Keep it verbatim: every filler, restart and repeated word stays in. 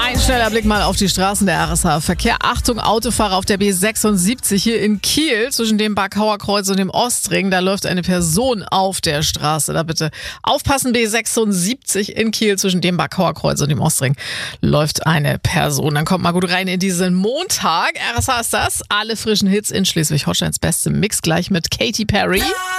Ein schneller Blick mal auf die Straßen der R S H-Verkehr. Achtung, Autofahrer auf der B sechsundsiebzig hier in Kiel zwischen dem Backauer Kreuz und dem Ostring. Da läuft eine Person auf der Straße. Da bitte aufpassen, B sechsundsiebzig in Kiel zwischen dem Backauer Kreuz und dem Ostring läuft eine Person. Dann kommt mal gut rein in diesen Montag. R S H ist das. Alle frischen Hits in Schleswig-Holsteins beste Mix gleich mit Katy Perry.